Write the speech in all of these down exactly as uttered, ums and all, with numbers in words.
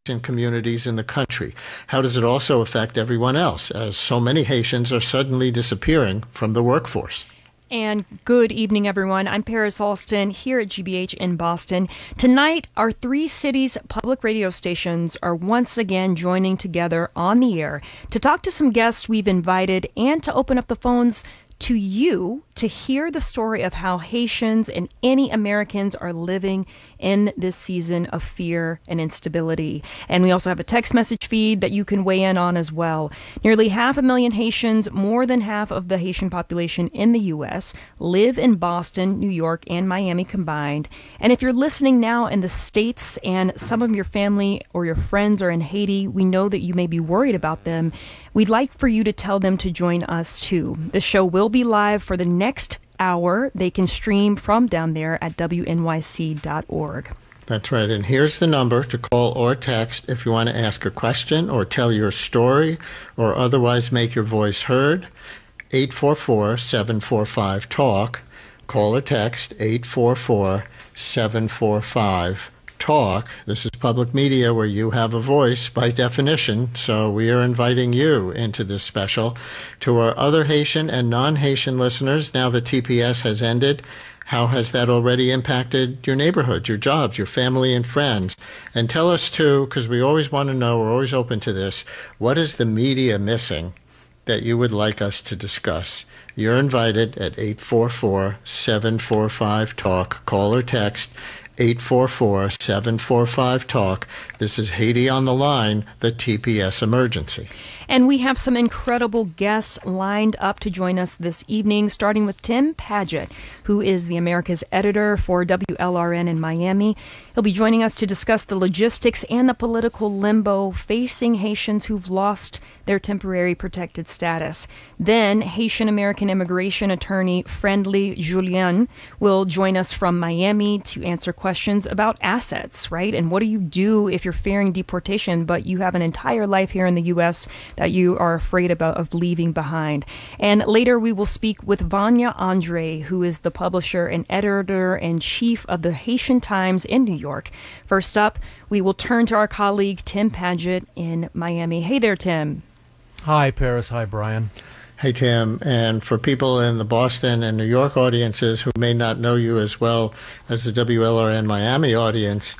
Haitian communities in the country? How does it also affect everyone else, as so many Haitians are suddenly disappearing from the workforce? And good evening, everyone. I'm Paris Alston here at G B H in Boston. Tonight, our three cities' public radio stations are once again joining together on the air to talk to some guests we've invited and to open up the phones to you to hear the story of how Haitians and any Americans are living in this season of fear and instability. And we also have a text message feed that you can weigh in on as well. Nearly half a million Haitians, more than half of the Haitian population in the U S, live in Boston, New York, and Miami combined. And if you're listening now in the States and some of your family or your friends are in Haiti, we know that you may be worried about them. We'd like for you to tell them to join us too. The show will be live for the next hour. They can stream from down there at W N Y C dot org. That's right. And here's the number to call or text if you want to ask a question or tell your story or otherwise make your voice heard. eight four four, seven four five, talk. Call or text eight four four, seven four five, talk. This is public media where you have a voice by definition, so we are inviting you into this special. To our other Haitian and non-Haitian listeners, now that T P S has ended, how has that already impacted your neighborhood, your jobs, your family and friends? And tell us too, because we always want to know, we're always open to this, what is the media missing that you would like us to discuss? You're invited at eight four four, seven four five, talk. Call or text eight four four, seven four five, talk. This is Haiti on the Line, the T P S emergency. And we have some incredible guests lined up to join us this evening, starting with Tim Padgett, who is the America's editor for W L R N in Miami. He'll be joining us to discuss the logistics and the political limbo facing Haitians who've lost their temporary protected status. Then Haitian-American immigration attorney Friendly Julien will join us from Miami to answer questions about assets, right? And what do you do if you're fearing deportation, but you have an entire life here in the U S that you are afraid about of leaving behind? And later we will speak with Vanya Andre, who is the publisher and editor-in-chief of the Haitian Times in New York. First up, we will turn to our colleague Tim Padgett in Miami. Hey there, Tim. Hi, Paris. Hi, Brian. Hey, Tim. And for people in the Boston and New York audiences who may not know you as well as the W L R N Miami audience,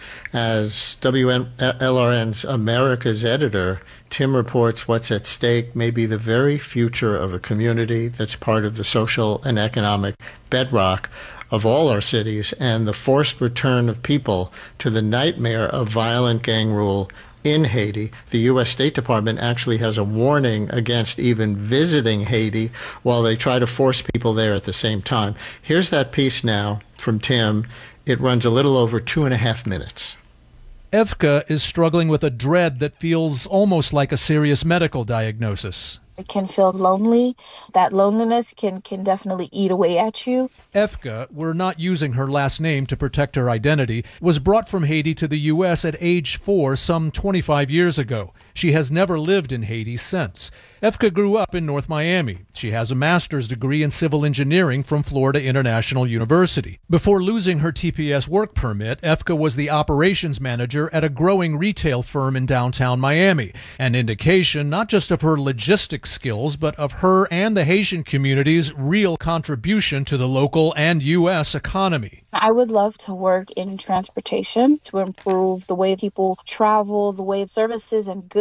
as W L R N's America's editor, Tim reports what's at stake may be the very future of a community that's part of the social and economic bedrock of all our cities and the forced return of people to the nightmare of violent gang rule in Haiti. The U S State Department actually has a warning against even visiting Haiti while they try to force people there at the same time. Here's that piece now from Tim. It runs a little over two and a half minutes. Evka is struggling with a dread that feels almost like a serious medical diagnosis. It can feel lonely. That loneliness can, can definitely eat away at you. Evka, we're not using her last name to protect her identity, was brought from Haiti to the U S at age four some twenty-five years ago. She has never lived in Haiti since. Evka grew up in North Miami. She has a master's degree in civil engineering from Florida International University. Before losing her T P S work permit, Evka was the operations manager at a growing retail firm in downtown Miami, an indication not just of her logistics skills, but of her and the Haitian community's real contribution to the local and U S economy. I would love to work in transportation to improve the way people travel, the way services and goods